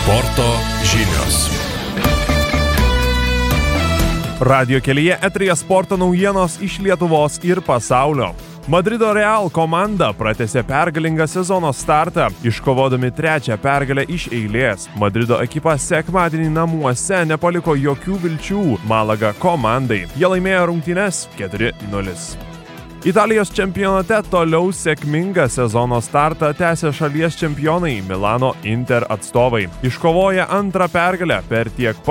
Sporto žinios. Radio kelyje eteryje sporto naujienos iš Lietuvos ir pasaulio. Madrido Real komanda pratęsė pergalingą sezono startą, iškovodami 3. pergalę iš eilės. Madrido ekipa sekmadienį namuose nepaliko jokių vilčių Malaga komandai. Jie laimėjo rungtynes 4-0. Italijos čempionate toliau sėkmingą sezono startą tęsė šalies čempionai Milano Inter atstovai. Iškovoję 2. pergalę per tiek